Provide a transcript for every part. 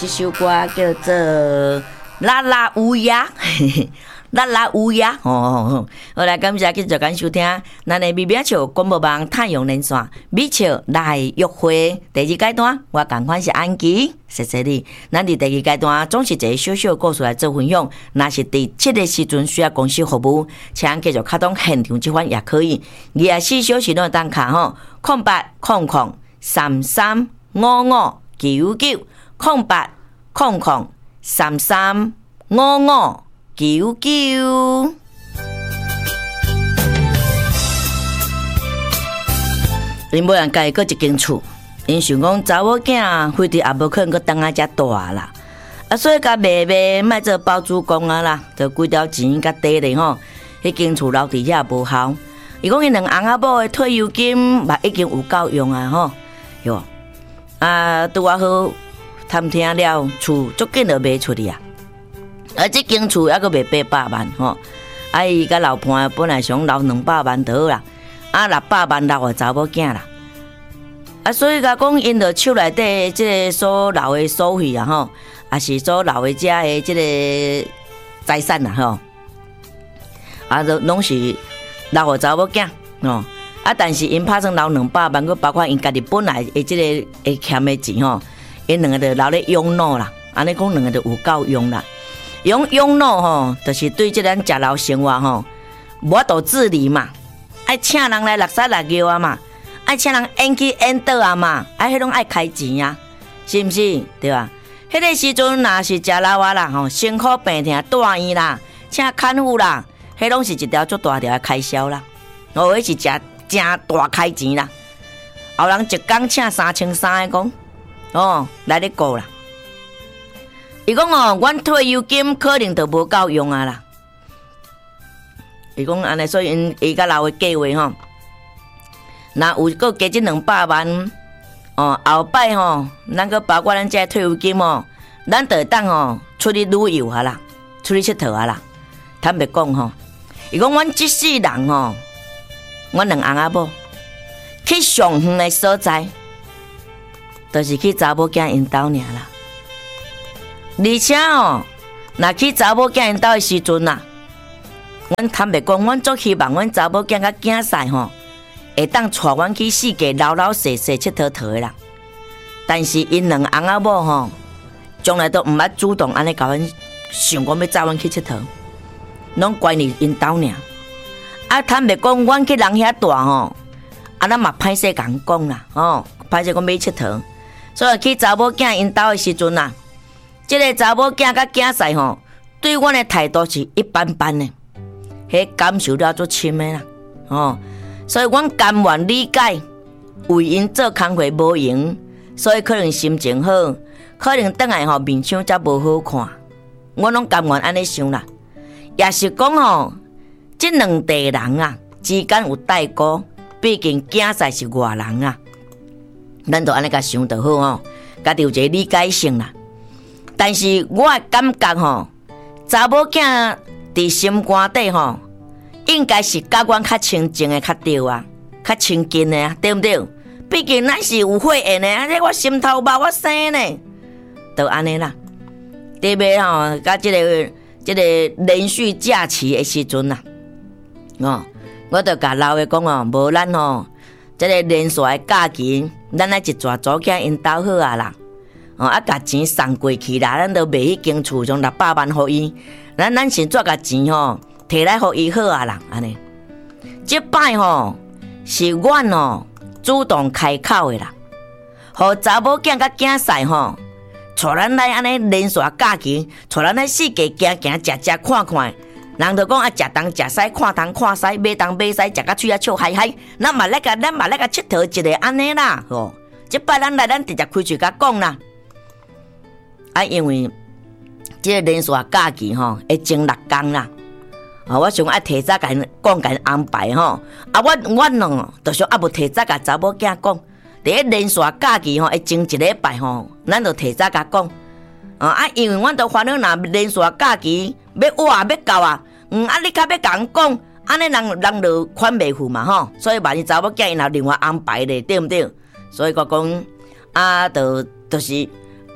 这首歌叫做《啦啦乌鸦》，啦啦乌鸦哦。好来，感谢继续感收听咱的美美笑广播网太阳连线美笑来约会第二阶段，我同款是安琪，谢谢你。咱伫第二阶段总是一个小小故事来做分享，若是第7个时阵需要公司服务，请继续卡通现场这款也可以。24小时都当卡吼，0800335599。因某人家己搁一间厝，因想讲查某囝非得也无可能搁当啊遮大啦，所以甲卖卖做包租公啊啦，就几条钱甲底咧吼，迄间厝留伫遐无效。伊讲因两翁仔某的退休金嘛已经有够用啊吼，哟拄啊好探听了，厝足紧就卖出去啊，即间厝还阁卖800万吼，伊甲老伴本来想留200万就好啦。600万留个查某囝啦，所以甲讲因着手内底即个所留的所费啊吼，也是所留的遮的即个财产啦吼，就拢是留个查某囝吼。但是因拍算留200万，佮包括因家己本来的即个会欠的钱吼，因两个就留咧养老啦。安尼讲两个就有够用啦。养老吼，就是对即咱食老生活吼，无法度自理嘛。爱请人来落沙落尿啊嘛，爱请人演去演倒啊嘛，迄拢爱开钱啊，是毋是？对吧？迄个时阵若是食老啊啦吼，辛苦病痛住院啦，请看护啦，迄拢是一条足大条的开销啦。迄是真大开钱啦。后人一工请3300的讲，来咧顾啦。伊讲阮退休金可能就无够用啊啦。伊讲安尼，所以伊甲老的计划吼，若有搁加这200万，后摆吼，咱搁包括咱这退休金吼，咱就会当出去旅游啊啦，出去佚佗啊啦。坦白讲吼，伊讲阮这世人吼，阮两翁仔某去上远的所在，就是去查某囝因兜尔啦。而且若去查某囝因兜的时阵啊。阮坦白讲，阮足希望阮查某囝甲囝婿吼，会当带阮去世界老老细细佚佗佗的啦。但是因两翁仔某吼，从来都毋捌主动安尼甲阮想讲要载阮去佚佗，拢怪你因兜尔。坦白讲，阮去人遐大吼，咱嘛歹势甲人讲啦，歹势讲要佚佗。所以去查某囝因兜的时阵啊，即个查某囝甲囝婿吼，对阮的态度是一般般的。迄感受了足深的啦，所以阮甘愿理解，为因做工课无用，所以可能心情好，可能转来面相才无好看，我拢甘愿安尼想啦。也是讲这两代人啊之间有代沟，毕竟囝婿是外人啊，咱就安尼甲想就好家己有一个理解性啦。但是我的感觉查某囝伫心肝底应该是甲阮较亲近的较对啊，较亲近的啊，对不对？毕竟咱是有血缘的，这我心头肉我生呢，就安尼啦。特别甲这个连续假期的时阵我就甲老的讲无咱这个连续的假期，咱来一撮组囝因兜好啊啦。甲钱送过去啦，咱就卖迄间厝，将600万互伊，咱先做甲钱摕来互伊好啊啦，安尼。即摆是阮主动开口的啦，互查某囝甲囝婿带咱来安尼连续假期，带咱来世界行行、食看看。人就讲食东食西，看东看西，买东买西，食甲喙笑嗨嗨。咱嘛来甲佚佗一个安尼啦，即摆咱来直接开嘴甲讲啦。因为这个连续假期会前6天啦。我想要提早甲因讲，甲因安排阮就想无提早甲查某囝讲，伫迄连续假期会前1礼拜咱就提早甲讲。因为阮都烦恼，若连续假期要活要到啊，你较要甲人讲，安尼人就款袂赴嘛所以万一查某囝因也另外安排咧，对毋对？所以我讲就是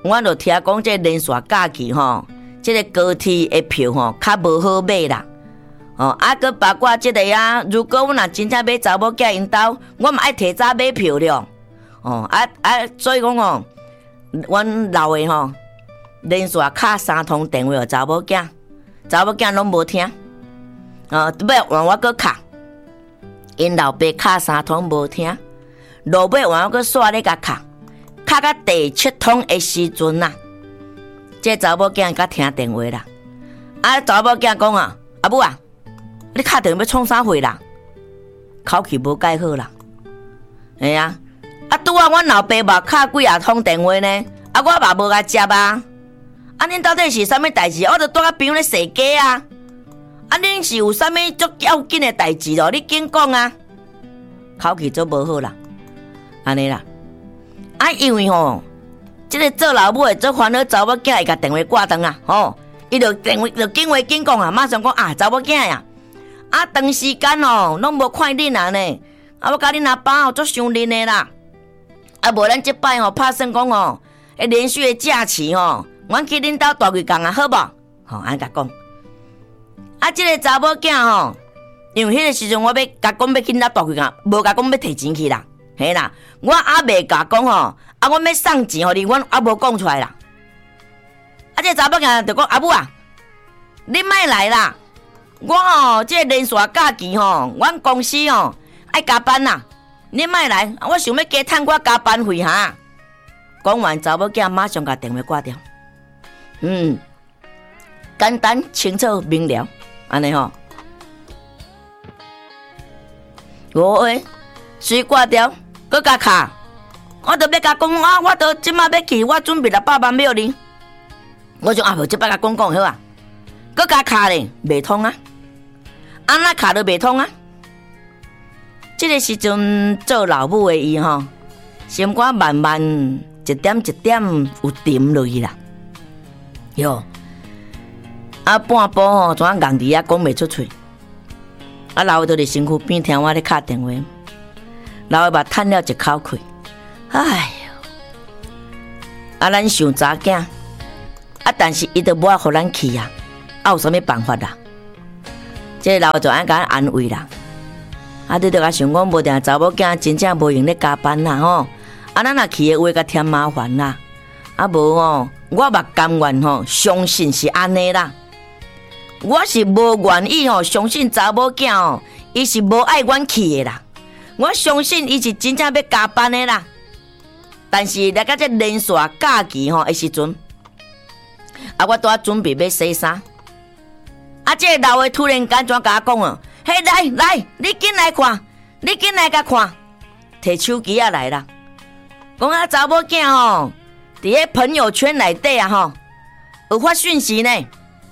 我就听讲这连续假期吼，这个高铁的票吼较无好买啦。佮包括这个啊，如果我若真正买查某囝因兜，我嘛爱提早买票了。所以讲哦，阮老的吼，连续敲3通电话查某囝，查某囝拢无听。要换我搁敲，因老爸敲3通无听，落尾换我搁煞咧甲敲到第7通的时阵呐，这查某囝甲听电话啦。查某囝讲啊，阿母啊，你敲电话要创啥货啦？口气无介好啦。哎呀，拄啊，阮老爸嘛敲几啊通电话呢，我嘛无甲接啊。恁到底是啥物代志？我著住甲朋友咧踅街啊。恁是有啥物足要紧的代志咯？你紧讲啊！口气做无好啦，安尼啦。因为吼，这个做老母的做烦恼，查某囝会甲电话挂断啊，伊就电话就紧话紧讲啊，马上讲查某囝呀，长时间拢无看恁啊呢，我甲恁阿爸足伤恁的啦。无咱这摆拍算讲连续的假期阮去恁兜大贵港啊，好无？安甲讲。这个查某囝因为迄个时阵我要甲讲要去恁大贵港，无甲讲要摕钱去啦，嘿啦，我未甲讲阮要送钱互你，阮无讲出来啦。这个查某囝就讲阿母啊，你莫来啦，我这个连续假期阮公司爱加班啦，你莫来，我想要加趁我加班费哈。讲完，查某囝马上甲电话挂掉。简单清楚明了。安尼随挂掉，搁甲卡，我都要甲讲我都即马要去，我准备600万秒哩。我就无即摆甲讲好啊，搁甲卡咧，袂通啊，那卡都袂通啊。这个时阵做老母的伊心肝慢慢一点一点有沉落去啦，哟。半步怎硬伫讲袂出嘴，老的就伫身躯边听我咧敲电话，老的嘛叹了一口气，哎哟，咱想查囝，但是伊都无互咱去啊，有啥物办法啦？这老的就甲咱安慰啦，你著甲想讲无定查某囝真正无用咧加班啦咱若去的话甲添麻烦啦，无我嘛甘愿相信是安尼啦。我是无愿意相信查某囝伊是无爱阮去的啦。我相信伊是真正要加班的啦。但是来到这连续假期的时阵，我拄准备要洗衫，这个老的突然间怎甲我讲嘿，来，你紧来看，你紧来甲看，摕手机来啦，讲查某囝伫迄朋友圈内底有发讯息呢，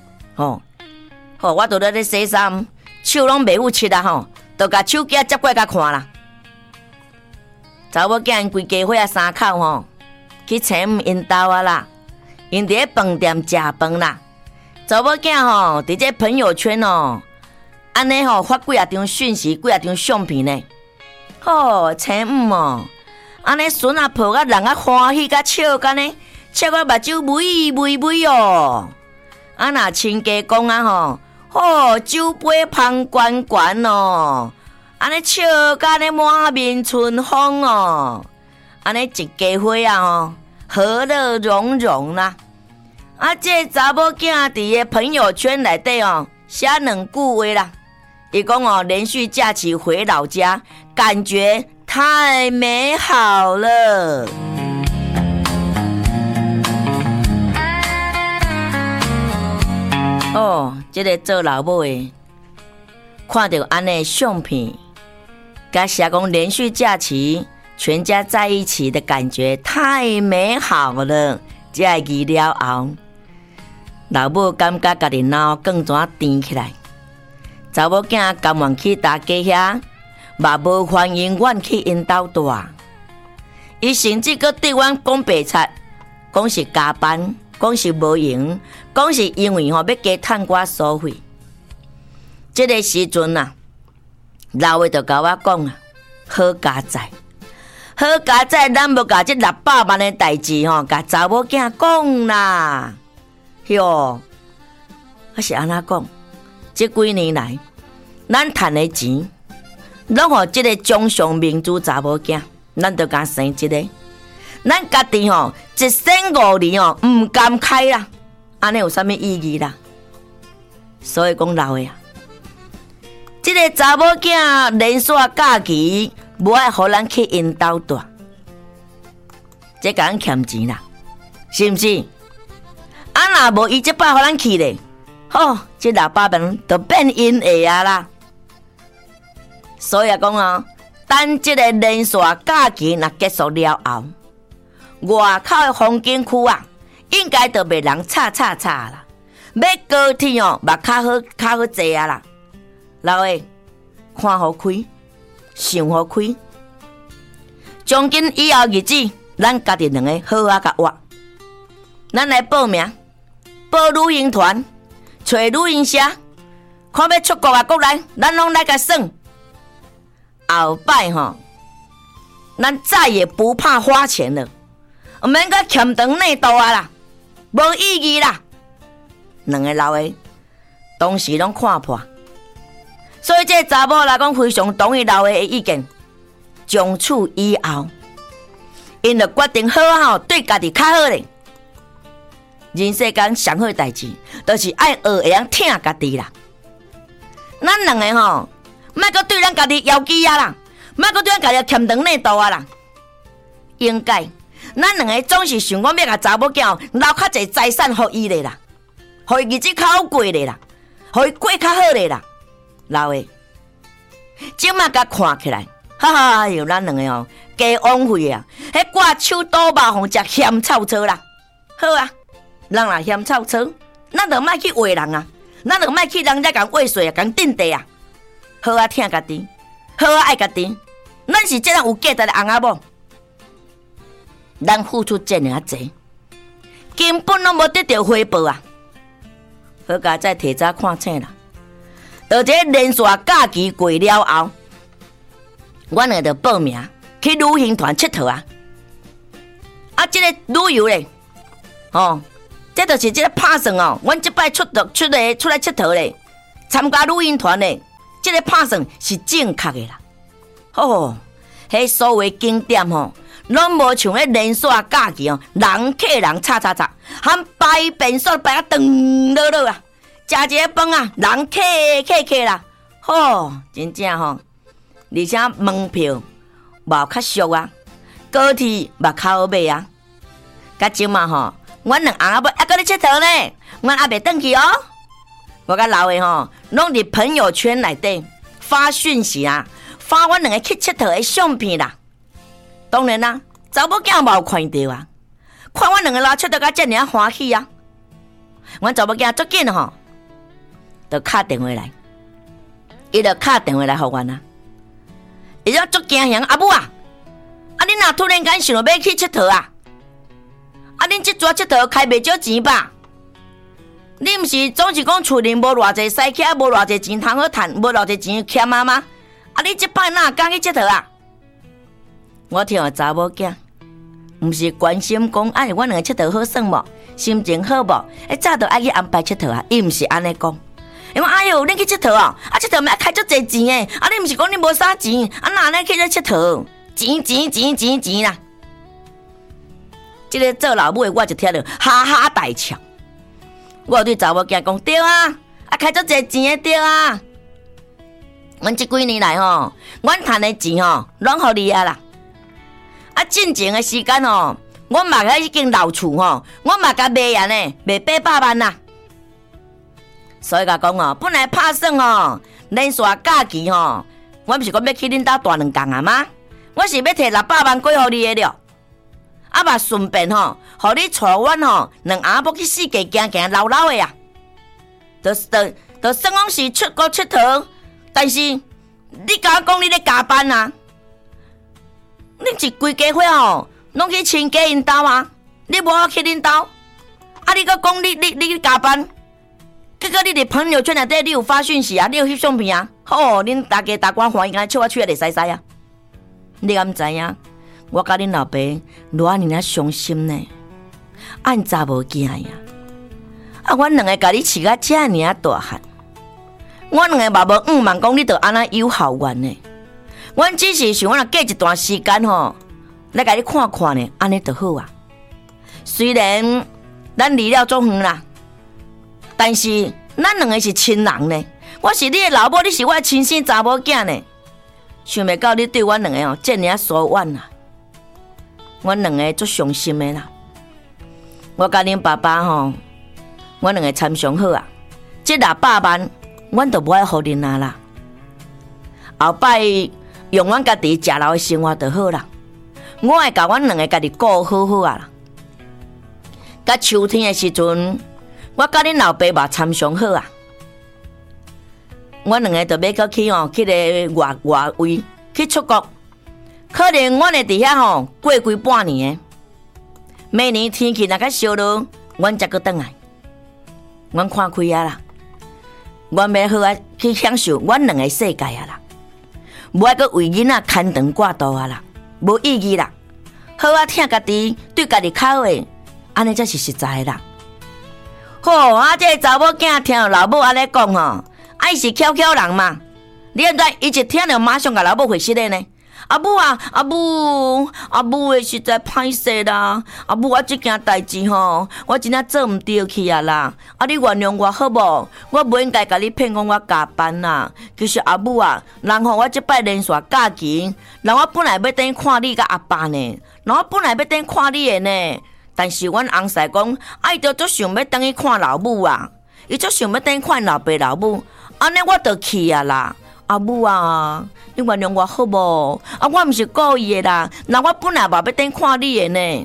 我都咧洗衫，手拢袂有切啦就甲手机接过甲看啦。查某囝因规家伙3口去请因兜啦，因伫咧饭店食饭啦。查某囝伫这朋友圈安尼发几啊张讯息，几啊张相片呢。请安尼孙啊抱甲人欢喜甲笑甲呢，笑甲目睭微若亲家讲酒杯芳关关安尼笑甲呢满面春风安尼一家伙和乐融融啦。这查某囝伫个朋友圈内底写2句话啦。伊讲连续假期回老家，感觉太美好了。这个做老母的看到安尼相片，甲写讲连续假期全家在一起的感觉太美好了。这个字了后，老母感觉家己脑更怎甜起来。查某囝甘愿去大家遐，嘛无欢迎阮去因兜住。伊甚至阁对阮讲白贼，讲是加班，讲是无用，讲是因为要加趁我所费。这个时阵老的就甲我讲好加载， 好佳哉，咱要甲这600万的代志吼，甲查某囝讲啦。哟，我是安怎讲？这几年来，咱赚的钱，拢互这个掌上明珠查某囝，咱就甲生一个。咱家己吼1生5年哦，唔甘开啦，安尼有啥物意义啦？所以讲老的啊，这个查某囝连续假期。无爱互咱去因兜住，这甲咱欠钱啦，是毋是？若无伊即摆互咱去咧，这600万就变因的啊啦。所以讲啊，等这个连续假期若结束了后，外口的风景区啊，应该就被人吵啦。要高铁哦，嘛较好坐啊啦。老的看好开。想好开，从今以后日子，咱家己两个好甲活。咱来报名，报旅行团，找旅行社，看要出国啊，国内，咱拢来甲算。后摆吼，咱再也不怕花钱了，唔免甲欠长内度啊啦，无意义啦。两个老的，当时拢看破。所以这查某来讲非常同意老的意见，从此以后，因就决定好好对家己较好咧。人世间上好的代志，就是爱学会晓疼家己啦。咱两个吼，莫阁对咱家己要求啊啦，莫阁对咱家己欠长内度啊啦。应该，咱两个总是想讲要甲查某囝留较侪财产互伊咧啦，互伊日子较好过咧啦，互伊过较好咧啦。老的，即马甲看起来，哟，咱两个哦，加枉费啊！迄挂手倒肉互食嫌臭车啦。好啊，人若嫌臭车，咱就莫去话人啊，咱就莫去人家共话说啊，共顶地啊。好啊，疼家己，好啊，爱家己，咱是这样有价值的翁仔某，咱付出这样济，根本拢无得到回报啊！好佳再提早看清啦。而且连续假期过了后，阮个就报名去旅行团佚佗啊！这个旅游咧，这就是这个拍算哦。阮即摆出来佚佗咧，参加旅行团咧，这个拍算是正确的啦。迄所谓景点拢无像迄连续假期人客人吵，含摆便所摆啊长落啊！食一个饭啊，人客啦，真正而且门票无较俗啊，高铁嘛较好买啊。甲即嘛阮两翁仔某还搁咧佚佗呢，阮还袂转去哦。我甲老的拢伫朋友圈内底发讯息啊，发阮两个去佚佗的相片啦。当然啦，查某囝无看到啊，看阮两个啦佚佗甲遮尔欢喜啊。阮查某囝足紧就敲电话来，伊就敲电话来互阮啊。伊就足惊吓，阿母啊，你若突然间想要去佚佗啊？恁这撮佚佗开袂少钱吧？你毋是总是讲厝里无偌济使起，无偌济钱通好趁，无偌济钱欠啊吗？你这摆哪敢去佚佗啊？我听个查某囝，毋是关心讲，阮两个佚佗好耍无？心情好无？早就爱去安排佚佗啊！伊毋是安尼讲。因为恁去佚佗哦，佚佗要开足侪钱诶！你毋是讲你无啥钱，哪安尼去佚佗？钱啦！这个做老母的我就听着哈哈大笑。我对查某囝讲对啊，开足侪钱诶对啊！阮这几年来阮赚的钱拢互你啊啦！进前的时间我嘛甲已经老厝我嘛甲卖安尼卖800万啦。所以甲讲本来拍算连续假期我毋是讲要去恁兜大两工啊吗？我是要摕600万过互你的了，嘛顺便互你带阮两翁某去世界行老的啊，就算讲是出国佚佗，但是你甲我讲你咧加班啊？恁是规家伙拢去亲家因兜啊？你无去恁兜，你阁讲你去加班？结果你伫朋友圈内底，你有发讯息啊，你有翕相片啊，恁大家欢喜，敢笑我吹得会使啊！你敢知影？ 我甲恁老爸偌尔啊伤心呢，按查无囝呀！啊，阮两个甲你饲甲遮尔啊大汉，我两个嘛无5万讲你着安那有孝缘呢。阮只是想，我若过一段时间吼，来甲你看看呢，安尼就好啊。虽然咱离了足远啦，但是咱两个是亲人呢。我是你的老母，你是我的亲生查某囝呢。想袂到你对阮两个哦，这尔疏远啦，阮两个足伤心的啦。我甲恁爸爸吼，阮两个参详好啊，这600万，阮就无爱互恁啦。后摆用阮家己食老的生活就好啦。我会甲阮两个家己顾好好啊啦。甲秋天的时阵，我甲恁老爸嘛参详好啊。阮两个就要去哦，去个外位去出国，可能阮会伫遐吼过几半年的。明年天气若较烧落，阮才阁转来。阮看开啊啦，阮要好啊去享受阮两个世界啊啦，无爱阁为囡仔牵肠挂肚啊啦，无意义啦。好啊，听家己对家己较好诶，安尼才是实在啦。好啊，这个查某囝听到老母安尼讲吼。伊是巧巧人嘛，你现在伊一听就马上甲老母回信的呢。阿母啊，阿母的实在歹势啦。阿母，我这件代志吼，我真正做毋对去啊啦。啊，你原谅我好无？我不应该甲你骗讲我加班啦。其实阿母啊，人吼我这摆连续假期，人我本来要等看你甲阿爸呢，人我本来要等看你的呢。但是阮翁婿讲，伊就足想要等去看老母啊，伊足想要等看老爸老母。安尼我就去啊啦，阿母啊，你原谅我好无？啊，我毋是故意的啦，那我本来嘛要等看你的呢。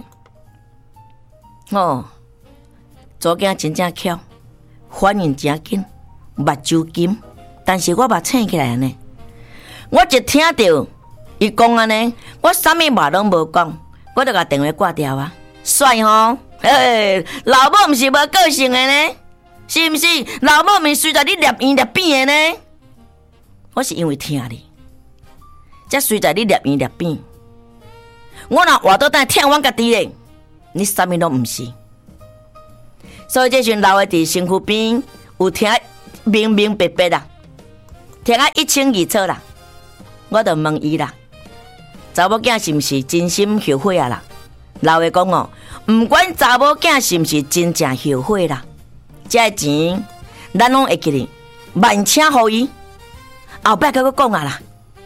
哦，左囝真正巧，反应真紧，目睭金，但是我目醒起来呢。我一听到伊讲安尼，我啥物话拢无讲，我就甲电话挂掉啊。帅吼，嘿，老母毋是无个性的呢。是毋是老母面随在你捏圆捏扁的呢？我是因为听你，才随在你捏圆捏扁。我若活倒等听阮家己咧，你啥物拢毋是。所以这阵老的伫身躯边有听明明白白啦，听啊一清二楚啦。我就问伊啦，查某囝是毋是真心后悔啊啦？老的讲哦，毋管查某囝是毋是真正后悔啦。这钱，咱拢会记哩，万请互伊。后摆甲佮讲啊啦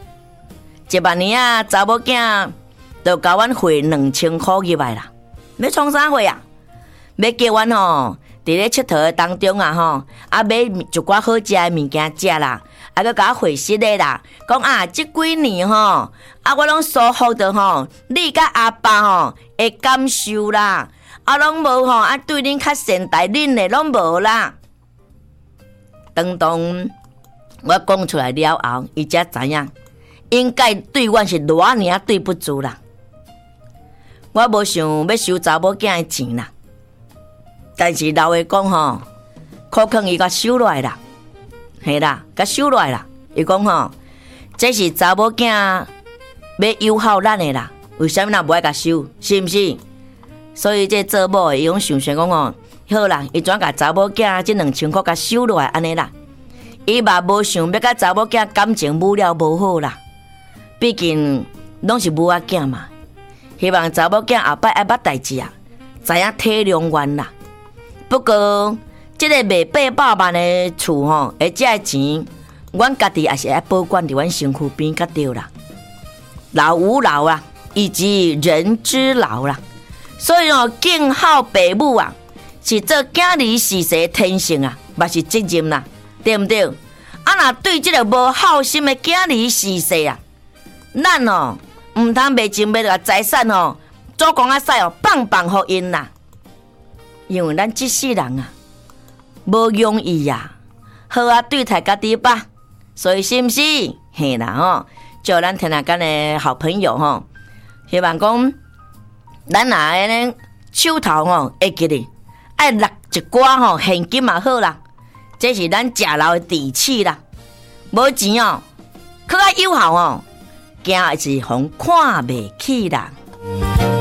，1万年啊，查某囝就甲阮汇2000块入来啦。要创啥货啊？要叫阮吼，伫咧佚佗的当中啊吼，啊买一寡好食的物件食啦，啊佮甲我汇息的啦。讲啊，这几年吼，啊我拢疏忽着吼，你甲阿爸吼会感受啦。啊，拢无吼，啊，对恁较善待恁的拢无啦。当我讲出来了后，伊才知影，应该对阮是偌尔对不住啦。我无想要收查某囝的钱啦，但是老的讲吼，可能伊甲收落来啦，嘿啦，甲收落来啦。伊讲吼，这是查某囝要友好咱的啦，为什么若无爱甲收？是毋是？所以这做某的伊拢想讲哦，好啦，伊怎甲查某囝这2000块甲收落来安尼啦？伊嘛无想要甲查某囝感情母了无好啦，毕竟拢是母仔囝嘛。希望查某囝后摆爱捌代志啊，知影体谅阮啦。不过这个卖800万的厝吼，而这个钱，阮家己也是爱保管伫阮身躯边较对啦。老吾老啦，以及人之老啦。所以哦，敬孝父母啊，是做囝儿侍世的天性啊，嘛是责任啦，对不对？啊，若对这个无孝心的囝儿侍世啊，咱哦，唔通卖钱卖个财产哦，做公仔使哦，棒棒互因啦。因为咱这世人啊，无容易呀，好啊，对待家己吧。所以是不是？嘿啦吼，就咱天下间的好朋友吼，希望讲。咱若安尼手头吼会记哩，爱落一寡吼现金嘛好啦，这是咱食老的底气啦。无钱哦，可较有效哦，惊是互看袂起啦。 啦。